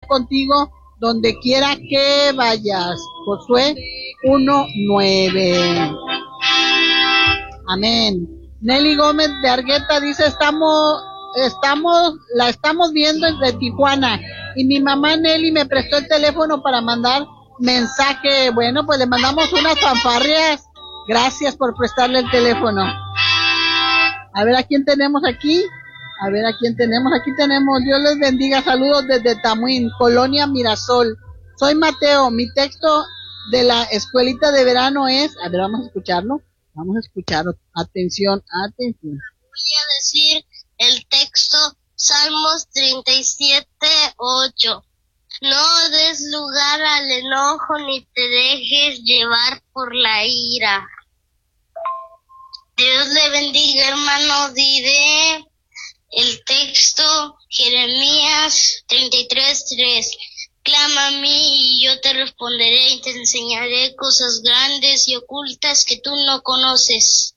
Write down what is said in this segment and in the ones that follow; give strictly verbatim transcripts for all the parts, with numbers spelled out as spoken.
contigo donde quiera que vayas. Josué uno nueve. Amén. Nelly Gómez de Argueta dice, estamos, estamos, la estamos viendo desde Tijuana y mi mamá Nelly me prestó el teléfono para mandar mensaje. Bueno, pues le mandamos unas fanfarrias. Gracias por prestarle el teléfono. A ver a quién tenemos aquí. A ver a quién tenemos. Aquí tenemos, Dios les bendiga, saludos desde Tamuín, Colonia Mirasol. Soy Mateo, mi texto de la escuelita de verano es, a ver, vamos a escucharlo. Vamos a escuchar, atención, atención. Voy a decir el texto, Salmos treinta y siete, ocho. No des lugar al enojo ni te dejes llevar por la ira. Dios le bendiga, hermano. Diré el texto, Jeremías treinta y tres, tres. Clama a mí y yo te responderé y te enseñaré cosas grandes y ocultas que tú no conoces.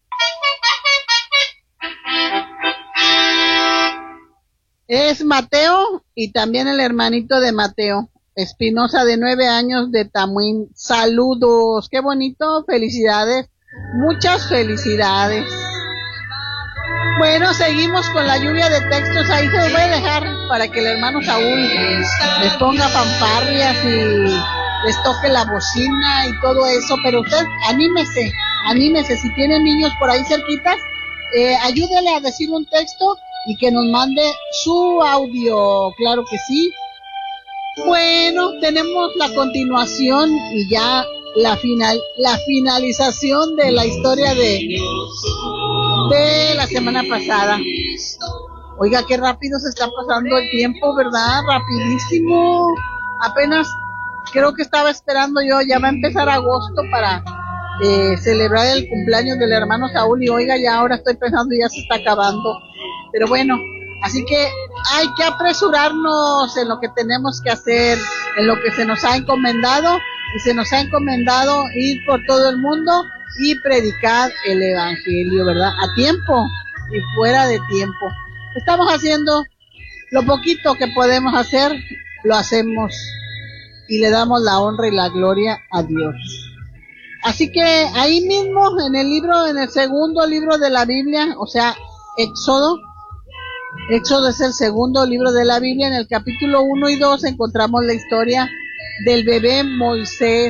Es Mateo y también el hermanito de Mateo, Espinosa de nueve años de Tamuín. Saludos, qué bonito, felicidades, muchas felicidades. Bueno, seguimos con la lluvia de textos. Ahí se los voy a dejar para que el hermano Saúl les ponga fanfarrias y les toque la bocina y todo eso. Pero usted, anímese, anímese. Si tienen niños por ahí cerquitas, eh, ayúdele a decir un texto y que nos mande su audio. Claro que sí. Bueno, tenemos la continuación y ya la final, la finalización de la historia de... de la semana pasada. Oiga, qué rápido se está pasando el tiempo, ¿verdad? Rapidísimo. Apenas creo que estaba esperando yo, ya va a empezar agosto para eh, celebrar el cumpleaños del hermano Saúl y oiga, ya ahora estoy pensando ya se está acabando. Pero bueno, así que hay que apresurarnos en lo que tenemos que hacer, en lo que se nos ha encomendado y se nos ha encomendado ir por todo el mundo y predicar el evangelio, ¿verdad? A tiempo y fuera de tiempo. Estamos haciendo lo poquito que podemos hacer, lo hacemos y le damos la honra y la gloria a Dios. Así que ahí mismo en el libro, en el segundo libro de la Biblia, o sea, Éxodo, Éxodo es el segundo libro de la Biblia, en el capítulo uno y dos encontramos la historia del bebé Moisés.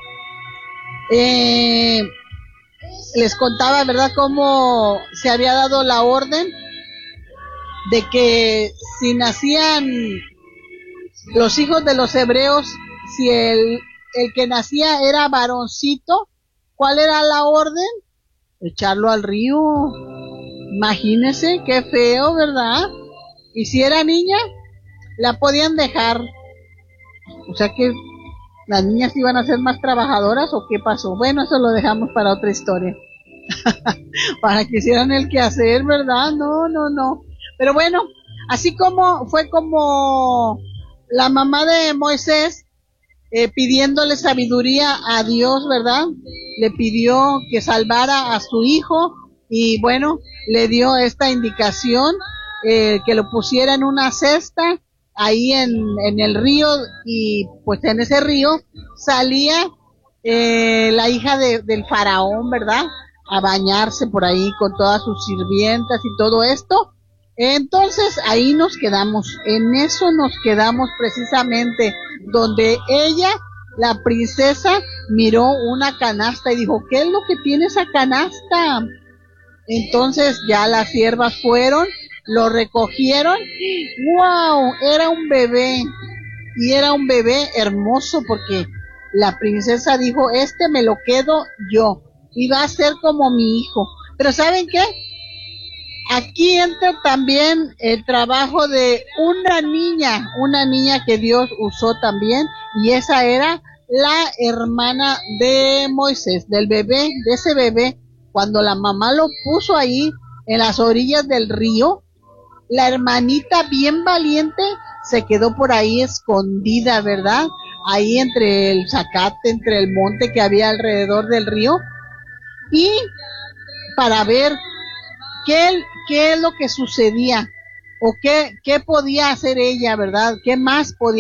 Eh, les contaba, ¿verdad?, cómo se había dado la orden de que si nacían los hijos de los hebreos, si el, el que nacía era varoncito, ¿cuál era la orden? Echarlo al río. Imagínense, qué feo, ¿verdad? Y si era niña, la podían dejar. O sea que las niñas iban a ser más trabajadoras, ¿o qué pasó? Bueno, eso lo dejamos para otra historia. Para que hicieran el quehacer, ¿verdad? No, no, no. Pero bueno, así como fue como la mamá de Moisés eh, pidiéndole sabiduría a Dios, ¿verdad? Le pidió que salvara a su hijo y bueno, le dio esta indicación, eh, que lo pusiera en una cesta ahí en, en el río y pues en ese río salía eh, la hija de, del faraón, ¿verdad? A bañarse por ahí con todas sus sirvientas y todo esto. Entonces ahí nos quedamos, en eso nos quedamos precisamente, donde ella, la princesa, miró una canasta y dijo, ¿qué es lo que tiene esa canasta? Entonces ya las siervas fueron, lo recogieron, ¡wow! Era un bebé, y era un bebé hermoso porque la princesa dijo, este me lo quedo yo, y va a ser como mi hijo. Pero ¿saben qué? Aquí entra también el trabajo de una niña, una niña que Dios usó también, y esa era la hermana de Moisés, del bebé, de ese bebé. Cuando la mamá lo puso ahí en las orillas del río, la hermanita bien valiente se quedó por ahí escondida, ¿verdad? Ahí entre el zacate, entre el monte que había alrededor del río, y para ver qué, qué es lo que sucedía o qué, qué podía hacer ella, ¿verdad? ¿Qué más podía